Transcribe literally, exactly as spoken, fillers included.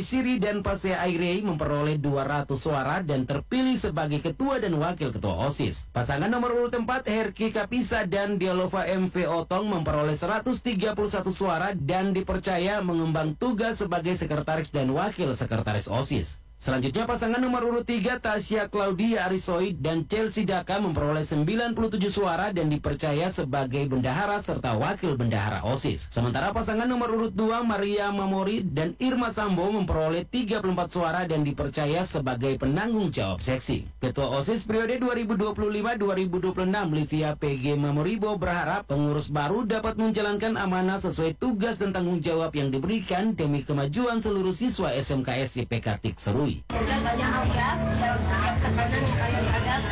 Siri dan Pasea Airey memperoleh dua ratus suara dan terpilih sebagai ketua dan wakil ketua OSIS. Pasangan nomor urut empat Herki Kapisa dan Dialova M V Otong memperoleh seratus tiga puluh satu suara dan dipercaya mengemban tugas sebagai sekretaris dan wakil sekretaris OSIS. Selanjutnya pasangan nomor urut tiga Tasya Claudia Arisoid dan Chelsea Daka memperoleh sembilan puluh tujuh suara dan dipercaya sebagai bendahara serta wakil bendahara OSIS. Sementara pasangan nomor urut dua Maria Mamori dan Irma Sambo memperoleh tiga puluh empat suara dan dipercaya sebagai penanggung jawab seksi. Ketua OSIS periode dua ribu dua puluh lima dua ribu dua puluh enam Livia P G Mamoribo berharap pengurus baru dapat menjalankan amanah sesuai tugas dan tanggung jawab yang diberikan demi kemajuan seluruh siswa S M K S Y P K Tikserui. Banyak siap, siap tekanan yang kalian hadapi.